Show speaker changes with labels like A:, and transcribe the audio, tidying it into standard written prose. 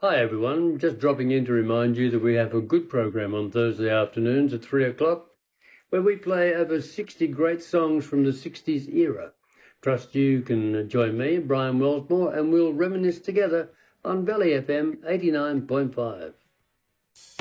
A: Hi everyone, just dropping in to remind you that we have a good program on Thursday afternoons at 3 o'clock where we play over 60 great songs from the 60s era. Trust you can join me, Brian Wellsmore, and we'll reminisce together on Valley FM 89.5.